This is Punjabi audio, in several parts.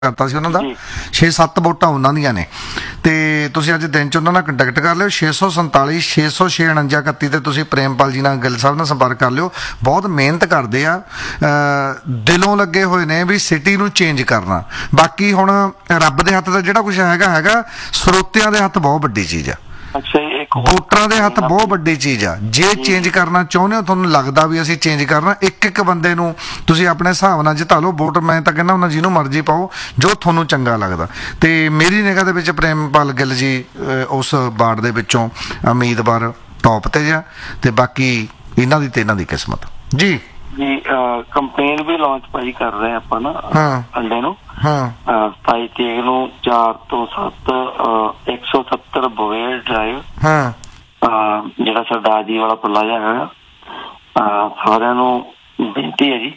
ਕਰਤਾ ਸੀ ਉਹਨਾਂ ਦਾ 6-7 ਵੋਟਾਂ ਉਹਨਾਂ ਦੀਆਂ ਨੇ ਤੇ ਤੁਸੀਂ ਅੱਜ ਦਿਨ 'ਚ ਉਹਨਾਂ ਨਾਲ ਕੰਟੈਕਟ ਕਰ ਲਿਓ 647 606 49 31 ਤੇ ਤੁਸੀਂ ਪ੍ਰੇਮਪਾਲ ਜੀ ਨਾਲ ਗਿੱਲ ਸਾਹਿਬ ਨਾਲ ਸੰਪਰਕ ਕਰ ਲਿਓ। ਬਹੁਤ ਮਿਹਨਤ ਕਰਦੇ ਆ, ਦਿਲੋਂ ਲੱਗੇ ਹੋਏ ਨੇ ਵੀ ਸਿਟੀ ਨੂੰ ਚੇਂਜ ਕਰਨਾ। ਬਾਕੀ ਹੁਣ ਰੱਬ ਦੇ ਹੱਥ ਦਾ ਜਿਹੜਾ ਕੁਝ ਹੈਗਾ ਸਰੋਤਿਆਂ ਦੇ ਹੱਥ ਬਹੁਤ ਵੱਡੀ ਚੀਜ਼ ਆ। ਵੋਟਰਾਂ ਦੇ ਹੱਥ ਬਹੁਤ ਵੱਡੀ ਚੀਜ਼ ਆ। ਜੇ ਚੇਂਜ ਕਰਨਾ ਚਾਹੁੰਦੇ ਹੋ, ਤੁਹਾਨੂੰ ਲੱਗਦਾ ਵੀ ਅਸੀਂ ਚੇਂਜ ਕਰਨਾ, ਇੱਕ ਬੰਦੇ ਨੂੰ ਤੁਸੀਂ ਆਪਣੇ ਹਿਸਾਬ ਨਾਲ ਜਿਤਾ ਲਓ ਵੋਟ। ਮੈਂ ਤਾਂ ਕਹਿੰਦਾ ਹੁੰਦਾ ਜਿਹਨੂੰ ਮਰਜ਼ੀ ਪਾਓ ਜੋ ਤੁਹਾਨੂੰ ਚੰਗਾ ਲੱਗਦਾ। ਤੇ ਮੇਰੀ ਨਿਗਾਹ ਦੇ ਵਿੱਚ ਪ੍ਰੇਮਪਾਲ ਗਿੱਲ ਜੀ ਉਸ ਵਾਰਡ ਦੇ ਵਿੱਚੋਂ ਉਮੀਦਵਾਰ ਟੌਪ ਤੇ ਜਾ, ਤੇ ਬਾਕੀ ਇਹਨਾਂ ਦੀ ਕਿਸਮਤ ਜੀ। ਕੰਪੇਨ ਵੀ ਲਾਂਚ ਭਾਈ ਕਰ ਰਹੇ ਆਪਾਂ ਨਾ ਅੰਡੇ ਨੂੰ 27 ਤਰੀਕ ਨੂੰ 4 ਤੋਂ 7 170 ਬੋਵੇਰ ਡਰਾਈਵ ਜਿਹੜਾ ਸਰਦਾਰ ਜੀ ਵਾਲਾ ਪੁੱਲਾ ਜਿਹਾ ਹੈਗਾ। ਸਾਰਿਆਂ ਨੂੰ ਬੇਨਤੀ ਹੈ ਜੀ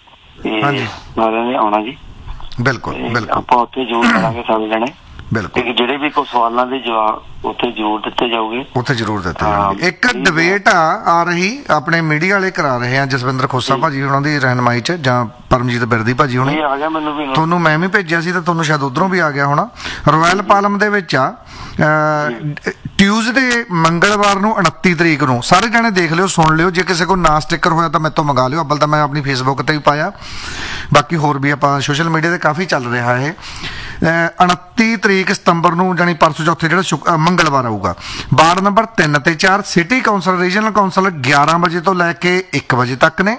ਸਾਰਿਆਂ ਨੇ ਆਉਣਾ ਜੀ। ਬਿਲਕੁਲ ਆਪਾਂ ਉੱਥੇ ਜ਼ਰੂਰ ਕਰਾਂਗੇ ਸਾਰੇ ਜਣੇ। ਬਿਲਕੁਲ ਜਿਹੜੇ ਵੀ ਕੋਈ ਸਵਾਲਾਂ ਦੇ ਜਵਾਬ ਉੱਥੇ ਜ਼ਰੂਰ ਦਿੱਤੇ ਜਾਊਗੇ। ਇੱਕ ਡਿਬੇਟ ਆ ਰਹੀ ਆਪਣੇ ਮੀਡੀਆ ਵਾਲੇ ਕਰਾ ਰਹੇ ਆ, ਜਸਵਿੰਦਰ ਖੋਸਾ ਭਾਜੀ ਉਹਨਾਂ ਦੀ ਰਹਿਨਮਾਈ 'ਚ ਜਾਂ ਪਰਮਜੀਤ ਬਿਰਦੀ ਭਾਜੀ ਹੁਣੀ। ਤੁਹਾਨੂੰ ਮੈਂ ਵੀ ਭੇਜਿਆ ਸੀ ਤੇ ਤੁਹਾਨੂੰ ਸ਼ਾਇਦ ਉਧਰੋਂ ਵੀ ਆ ਗਿਆ ਹੋਣਾ। ਰਾਇਲ ਪਾਲਮ ਦੇ ਵਿੱਚ ਆ ਟਿਊਜ਼ਡੇ ਮੰਗਲਵਾਰ ਨੂੰ 29 ਤਰੀਕ ਨੂੰ। ਸਾਰੇ ਜਾਣੇ ਦੇਖ ਲਿਓ, ਸੁਣ ਲਿਓ। ਜੇ ਕਿਸੇ ਕੋਲ ਨਾ ਸਟਿੱਕਰ ਹੋਇਆ ਤਾਂ ਮੇਰੇ ਤੋਂ ਮੰਗਾ ਲਿਓ। ਅੱਬਲ ਤਾਂ ਮੈਂ ਆਪਣੀ ਫੇਸਬੁੱਕ ਤੇ ਵੀ ਪਾਇਆ, ਬਾਕੀ ਹੋਰ ਵੀ ਆਪਾਂ ਸੋਸ਼ਲ ਮੀਡੀਆ ਤੇ ਕਾਫੀ ਚੱਲ ਰਿਹਾ ਇਹ। 29 ਤਰੀਕ ਸਤੰਬਰ ਨੂੰ ਜਾਣੀ ਪਰਸੋਂ ਚੌਥੇ ਜਿਹੜਾ ਮੰਗਲਵਾਰ ਆਊਗਾ। ਵਾਰਡ ਨੰਬਰ 3 ਤੇ 4 ਸਿਟੀ ਕੌਂਸਲ ਰੀਜਨਲ ਕੌਂਸਲ 11 ਵਜੇ ਤੋਂ ਲੈ ਕੇ 1 ਵਜੇ ਤੱਕ ਨੇ।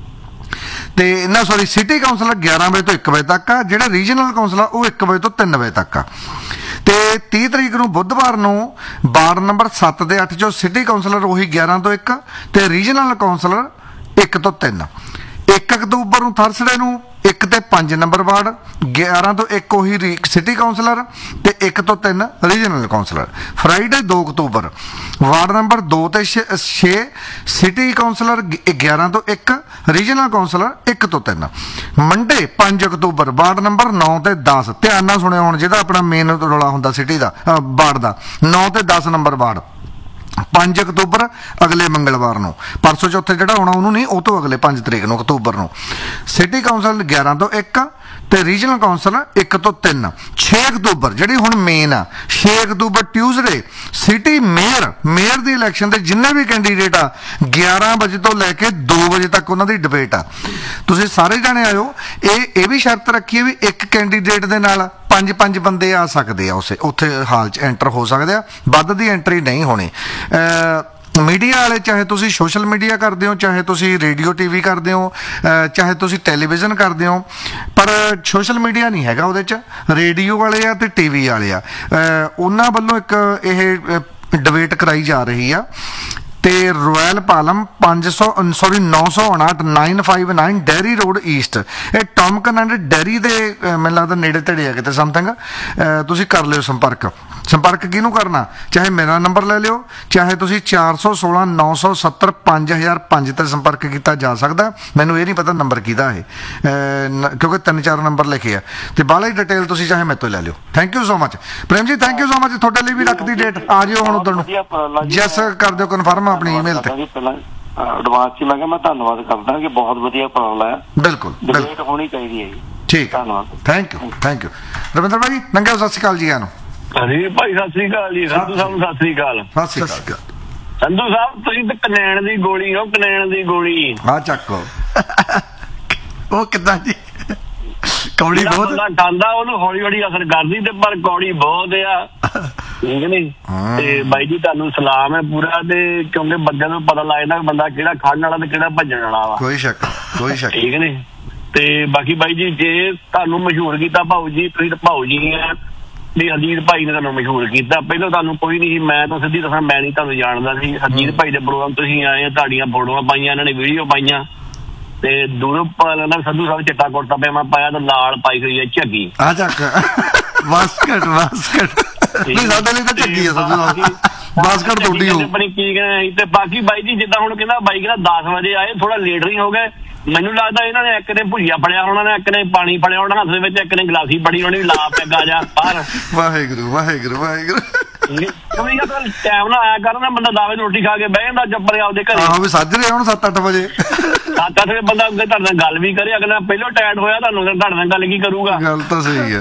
ਤੇ ਸਿਟੀ ਕੌਂਸਲ 11 ਵਜੇ ਤੋਂ 1 ਵਜੇ ਤੱਕ ਆ। ਜਿਹੜਾ ਰੀਜਨਲ ਕੌਂਸਲ ਆ ਉਹ 1 ਵਜੇ ਤੋਂ 3 ਵਜੇ ਤੱਕ ਆ। ਤੇ 30 ਤਰੀਕ ਨੂੰ ਬੁੱਧਵਾਰ ਨੂੰ ਵਾਰਡ ਨੰਬਰ 7 ਤੇ 8 ਚੋਂ ਸਿਟੀ ਕੌਂਸਲਰ ਉਹੀ 11 ਤੋਂ 1 ਤੇ ਰੀਜਨਲ ਕੌਂਸਲਰ 1 ਤੋਂ 3। 1 ਅਕਤੂਬਰ ਨੂੰ ਥਰਸਡੇ ਨੂੰ 1 ਤੇ 5 ਨੰਬਰ ਵਾਰਡ 11 ਤੋਂ 1 ਉਹੀ ਸਿਟੀ ਕੌਂਸਲਰ ਤੇ 1 ਤੋਂ 3 regional councillor. Friday 2 October ward number 2 ਤੇ 6 ਸਿਟੀ ਕੌਂਸਲਰ 11 ਤੋਂ 1 ਰੀਜਨਲ ਕੌਂਸਲਰ 1 ਤੋਂ 3। ਮੰਡੇ 5 ਅਕਤੂਬਰ ਵਾਰਡ ਨੰਬਰ 9 ਤੇ 10। ਧਿਆਨ ਨਾਲ ਸੁਣਿਓ ਹੁਣ, ਜਿਹਦਾ ਆਪਣਾ ਮੇਨ ਰੌਲਾ ਹੁੰਦਾ ਸਿਟੀ ਦਾ ਵਾਰਡ ਦਾ 9 ਤੇ 10 ਨੰਬਰ ਵਾਰਡ 5 ਅਕਤੂਬਰ ਅਗਲੇ ਮੰਗਲਵਾਰ ਨੂੰ। ਪਰਸੋਂ ਚੌਥੇ ਜਿਹੜਾ ਹੋਣਾ ਉਹਨੂੰ ਨਹੀਂ, ਉਹ ਤੋਂ ਅਗਲੇ 5 ਤਰੀਕ ਨੂੰ ਅਕਤੂਬਰ ਨੂੰ ਸਿਟੀ ਕੌਂਸਲ 11 ਤੋਂ 1 ਤੇ ਰੀਜਨਲ ਕੌਂਸਲ 1 ਤੋਂ 3। 6 ਅਕਤੂਬਰ ਜਿਹੜੀ ਹੁਣ ਮੇਨ ਆ 6 ਅਕਤੂਬਰ ਟਿਊਜ਼ਡੇ ਸਿਟੀ ਮੇਅਰ ਦੀ ਇਲੈਕਸ਼ਨ ਦੇ ਜਿੰਨੇ ਵੀ ਕੈਂਡੀਡੇਟ ਆ 11 ਵਜੇ ਤੋਂ ਲੈ ਕੇ 2 ਵਜੇ ਤੱਕ ਉਹਨਾਂ ਦੀ ਡਿਬੇਟ ਆ। ਤੁਸੀਂ ਸਾਰੇ ਜਾਣੇ ਆਇਓ। ਇਹ ਵੀ ਸ਼ਰਤ ਰੱਖੀਏ ਵੀ ਇੱਕ ਕੈਂਡੀਡੇਟ ਦੇ ਨਾਲ 5 ਬੰਦੇ ਆ ਸਕਦੇ ਆ ਉੱਥੇ ਹਾਲ 'ਚ ਐਂਟਰ ਹੋ ਸਕਦੇ ਆ, ਵੱਧ ਦੀ ਐਂਟਰੀ ਨਹੀਂ ਹੋਣੀ। ਮੀਡੀਆ ਵਾਲੇ ਚਾਹੇ ਤੁਸੀਂ ਸੋਸ਼ਲ ਮੀਡੀਆ ਕਰਦੇ ਹੋ, ਚਾਹੇ ਤੁਸੀਂ ਰੇਡੀਓ TV ਕਰਦੇ ਹੋ, ਚਾਹੇ ਤੁਸੀਂ ਟੈਲੀਵਿਜ਼ਨ ਕਰਦੇ ਹੋ, ਪਰ ਸੋਸ਼ਲ ਮੀਡੀਆ ਨਹੀਂ ਹੈਗਾ ਉਹਦੇ 'ਚ। ਰੇਡੀਓ ਵਾਲੇ ਆ ਤੇ TV ਵਾਲੇ ਆ, ਉਹਨਾਂ ਵੱਲੋਂ ਇੱਕ ਇਹ ਡਿਬੇਟ ਕਰਾਈ ਜਾ ਰਹੀ ਆ। ਤੇ royal Palam 959 959 dairy road East, ਇਹ ਟੌਮਕਨ ਐਂਡ ਡੈਰੀ ਦੇ ਮੈਨੂੰ ਲੱਗਦਾ ਨੇੜੇ ਤੇੜੇ ਆ ਕਿਤੇ ਸਮਥਿੰਗ। ਤੁਸੀਂ ਕਰ ਲਿਓ ਸੰਪਰਕ ਕਿਹਨੂੰ ਕਰਨਾ, ਚਾਹੇ ਮੇਰਾ ਨੰਬਰ ਲੈ ਲਿਓ, ਚਾਹੇ ਤੁਸੀਂ 416 970 5005 ਤੇ ਸੰਪਰਕ ਕੀਤਾ ਜਾ ਸਕਦਾ। ਮੈਨੂੰ ਇਹ ਨਹੀਂ ਪਤਾ ਨੰਬਰ ਕਿਹਦਾ ਇਹ, ਕਿਉਂਕਿ 3-4 ਨੰਬਰ ਲਿਖੇ ਆ ਤੇ ਬਾਹਲਾ ਹੀ ਡਿਟੇਲ ਤੁਸੀਂ ਚਾਹੇ ਮੇਰੇ ਤੋਂ ਲੈ ਲਿਓ। Thank you so much Prem ji, thank you so much. ਤੁਹਾਡੇ ਲਈ ਵੀ ਰੱਖਦੀ ਡੇਟ, ਆ ਜਿਓ ਹੁਣ ਉਧਰ ਨੂੰ। ਜੈਸ ਕਰ ਦਿਓ ਕਨਫਰਮ ਆਪਣੀ ਈਮੇਲ ਤੇ। ਐਡਵਾਂਸ ਚ ਮੈਂ ਧੰਨਵਾਦ ਕਰਦਾ ਕਿ ਬਹੁਤ ਵਧੀਆ ਉਪਰਾਲਾ ਹੈ। ਬਿਲਕੁਲ ਡਿਬੇਟ ਹੋਣੀ ਚਾਹੀਦੀ ਹੈ ਜੀ। ਠੀਕ, ਧੰਨਵਾਦ, ਥੈਂਕ ਯੂ ਰਵਿੰਦਰ ਭਾਈ। ਨੰਗਾ ਸਤਿ ਸ਼੍ਰੀ ਅਕਾਲ ਜੀ। ਆਨੂੰ ਹਾਂਜੀ ਭਾਈ ਸਤਿ ਸ੍ਰੀ ਅਕਾਲ ਜੀ। ਸੰਧੂ ਸਾਹਿਬ ਸਤਿ ਸ੍ਰੀ ਅਕਾਲ। ਸੰਧੂ ਸਾਹਿਬ ਤੁਸੀਂ ਤਾਂ ਕਨੈਣ ਦੀ ਗੋਲੀ ਹੋ, ਕਨੈਣ ਦੀ ਗੋਲੀ। ਹਾਂ ਚੱਕੋ। ਉਹ ਕਿੱਦਾਂ ਜੀ? ਕੌੜੀ ਬਹੁਤ ਖਾਂਦਾ ਉਹਨੂੰ ਹੌਲੀ ਹੌਲੀ ਅਸਰ ਕਰਦੀ ਤੇ ਪਰ ਕੌੜੀ ਬਹੁਤ ਆ, ਠੀਕ ਨੀ? ਤੇ ਬਾਈ ਜੀ ਤੁਹਾਨੂੰ ਸਲਾਮ ਹੈ ਪੂਰਾ। ਤੇ ਕਿਉਂਕਿ ਬੰਦੇ ਨੂੰ ਪਤਾ ਲੱਗਦਾ ਬੰਦਾ ਕਿਹੜਾ ਖੜਨ ਵਾਲਾ ਤੇ ਕਿਹੜਾ ਭੱਜਣ ਵਾਲਾ ਵਾ। ਕੋਈ ਸ਼ੱਕ ਠੀਕ ਨੀ? ਤੇ ਬਾਕੀ ਬਾਈ ਜੀ ਜੇ ਤੁਹਾਨੂੰ ਮਸ਼ਹੂਰ ਕੀਤਾ ਭਾਊ ਜੀ, ਤੁਸੀਂ ਤਾਂ ਭਾਊ ਜੀ ਆ ਵੀ ਹਰਜੀਤ ਭਾਈ ਨੇ ਤੁਹਾਨੂੰ ਮਸ਼ਹੂਰ ਕੀਤਾ। ਪਹਿਲਾਂ ਤੁਹਾਨੂੰ ਕੋਈ ਨਹੀਂ ਸੀ, ਮੈਂ ਤਾਂ ਸਿੱਧੀ ਦੱਸਾਂ ਮੈਂ ਨਹੀਂ ਤੁਹਾਨੂੰ ਜਾਣਦਾ ਸੀ। ਹਰਜੀਤ ਭਾਈ ਦੇ ਪ੍ਰੋਗਰਾਮ ਤੁਸੀਂ ਆਏ, ਤੁਹਾਡੀਆਂ ਫੋਟੋਆਂ ਪਾਈਆਂ, ਇਹਨਾਂ ਨੇ ਵੀਡੀਓ ਪਾਈਆਂ ਤੇ ਦੂਰੋਂ ਪਤਾ ਲੱਗਦਾ ਸੰਧੂ ਸਾਹਿਬ ਚਿੱਟਾ ਕੁੜਤਾ ਪਜਾਮਾ ਪਾਇਆ ਤੇ ਨਾਲ ਪਾਈ ਹੋਈ ਹੈ ਝੱਗੀ। ਆ ਚੱਕ ਵਾਸਕਟ ਨਹੀਂ, ਸਾਡੇ ਲਈ ਤਾਂ ਝੱਗੀ ਆ ਸੰਧੂ ਸਾਹਿਬ, ਵਾਸਕਟ ਤੁਹਾਡੀ ਹੋ ਆਪਣੀ ਕੀ ਕਹਿੰਦੇ। ਤੇ ਬਾਕੀ ਬਾਈ ਜੀ ਜਿੱਦਾਂ ਹੁਣ ਕਹਿੰਦਾ ਬਾਈ ਕਹਿੰਦਾ 10 ਵਜੇ ਆਏ, ਥੋੜਾ ਲੇਟ ਨਹੀਂ ਹੋ ਗਏ। ਮੈਨੂੰ ਲੱਗਦਾ ਇਹਨਾਂ ਨੇ ਇੱਕ ਨੇ ਭੁਜੀਆ ਫੜਿਆ ਹੋਣਾ, ਨੇ ਇੱਕ ਨੇ ਪਾਣੀ ਫੜਿਆ ਹੋਣਾ ਹੱਥ ਦੇ ਵਿੱਚ, ਇੱਕ ਨੇ ਗਲਾਸੀ ਫੜੀ ਹੋਣੀ, ਲਾ ਪੈਗਾ ਜਾ ਬਾਹਰ। ਵਾਹਿਗੁਰੂ ਟਾਈਮ ਨਾਲ ਆਇਆ ਕਰ ਨਾ ਬੰਦਾ, ਦਾਵੇ ਰੋਟੀ ਖਾ ਕੇ ਬਹਿ ਜਾਂਦਾ ਚੱਪਰ ਆਪਦੇ ਘਰੇ। ਵੀ ਸੱਜ ਰਹੇ ਹੁਣ 7-8 ਵਜੇ। 7-8 ਬੰਦਾ ਅੱਗੇ ਤੁਹਾਡੇ ਨਾਲ ਗੱਲ ਵੀ ਕਰੇ, ਅਗਲਾ ਪਹਿਲਾਂ ਟਾਈਟ ਹੋਇਆ ਤੁਹਾਨੂੰ ਤੁਹਾਡੇ ਨਾਲ ਗੱਲ ਕੀ ਕਰੂਗਾ। ਗੱਲ ਤਾਂ ਸਹੀ ਹੈ।